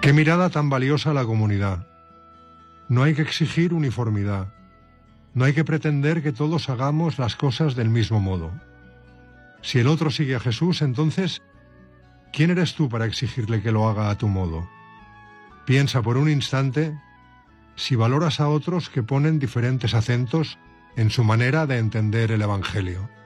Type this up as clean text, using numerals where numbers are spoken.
Qué mirada tan valiosa a la comunidad. No hay que exigir uniformidad. No hay que pretender que todos hagamos las cosas del mismo modo. Si el otro sigue a Jesús, entonces, ¿quién eres tú para exigirle que lo haga a tu modo? Piensa por un instante si valoras a otros que ponen diferentes acentos en su manera de entender el Evangelio.